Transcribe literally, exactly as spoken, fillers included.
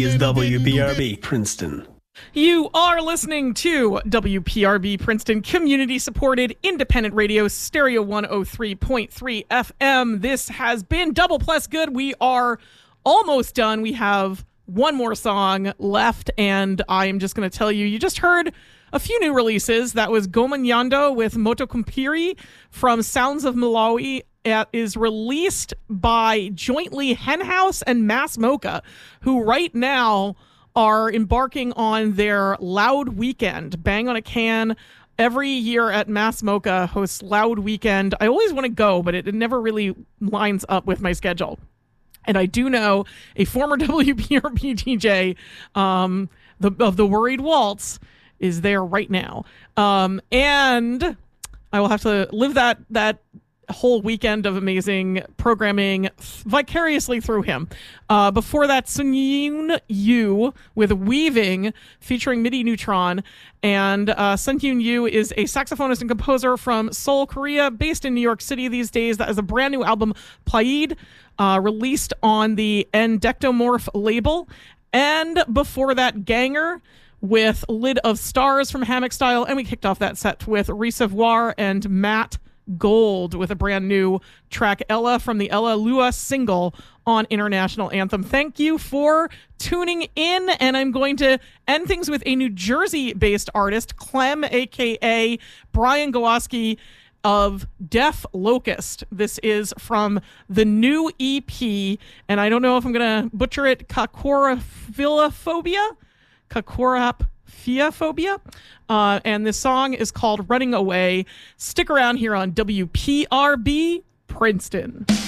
Is W P R B Princeton. You are listening to W P R B Princeton, community-supported independent radio, Stereo one oh three point three F M. This has been Double Plus Good. We are almost done. We have one more song left, and I am just going to tell you, you just heard a few new releases. That was Gomanyando with Moto Kumpiri from Sounds of Malawi. It is released by jointly Hen House and Mass Mocha, who right now are embarking on their Loud Weekend. Bang on a Can every year at Mass Mocha hosts Loud Weekend. I always want to go, but it, it never really lines up with my schedule. And I do know a former W P R B D J um, the, of the Worried Waltz is there right now. Um, and I will have to live that that whole weekend of amazing programming vicariously through him. Uh, before that, Sunyoon Yu with Weaving featuring MIDI Neutron. And uh, Sunyoon Yu is a saxophonist and composer from Seoul, Korea, based in New York City these days. That is a brand new album, Plaid, uh, released on the Endectomorph label. And before that, Ganger with Lid of Stars from Hammock Style. And we kicked off that set with Reservoir and Matt Gold with a brand new track, Ella, from the Ella Lua single on International Anthem. Thank you for tuning in, and I'm going to end things with a New Jersey-based artist, Clem, a k a. Brian Gowaski of Deaf Locust. This is from the new E P, and I don't know if I'm going to butcher it, Kakorophilophobia? Kakorophilophobia? Uh, and this song is called Running Away. Stick around here on W P R B Princeton.